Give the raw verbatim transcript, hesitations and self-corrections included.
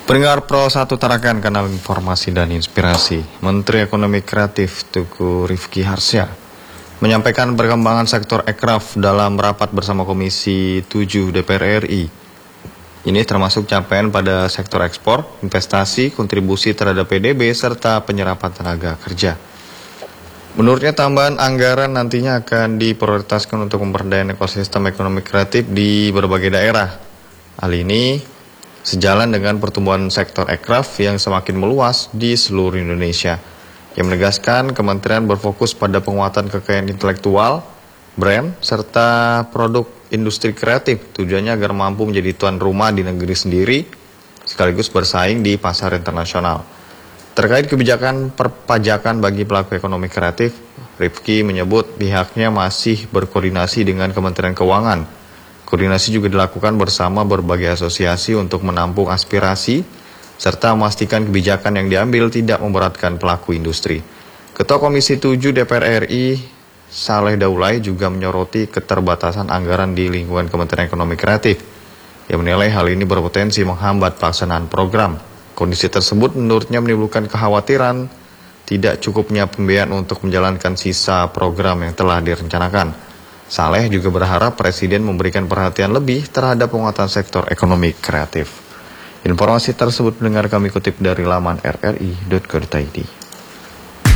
Pendengar Pro satu Tarakan, kanal informasi dan inspirasi. Menteri Ekonomi Kreatif Teuku Rifki Harsha menyampaikan perkembangan sektor ekraf dalam rapat bersama Komisi tujuh D P R R I. Ini termasuk capaian pada sektor ekspor, investasi, kontribusi terhadap P D B, serta penyerapan tenaga kerja. Menurutnya, tambahan anggaran nantinya akan diprioritaskan untuk pemberdayaan ekosistem ekonomi kreatif di berbagai daerah. Hal ini sejalan dengan pertumbuhan sektor ekraf yang semakin meluas di seluruh Indonesia. Yang menegaskan kementerian berfokus pada penguatan kekayaan intelektual, brand, serta produk industri kreatif. Tujuannya agar mampu menjadi tuan rumah di negeri sendiri, sekaligus bersaing di pasar internasional. Terkait kebijakan perpajakan bagi pelaku ekonomi kreatif, Rifki menyebut pihaknya masih berkoordinasi dengan Kementerian Keuangan. Koordinasi juga dilakukan bersama berbagai asosiasi untuk menampung aspirasi, serta memastikan kebijakan yang diambil tidak memberatkan pelaku industri. Ketua Komisi tujuh D P R R I, Saleh Daulay, juga menyoroti keterbatasan anggaran di lingkungan Kementerian Ekonomi Kreatif. Ia menilai hal ini berpotensi menghambat pelaksanaan program. Kondisi tersebut menurutnya menimbulkan kekhawatiran tidak cukupnya pembiayaan untuk menjalankan sisa program yang telah direncanakan. Saleh juga berharap Presiden memberikan perhatian lebih terhadap penguatan sektor ekonomi kreatif. Informasi tersebut mendengar kami kutip dari laman r r i titik co titik i d.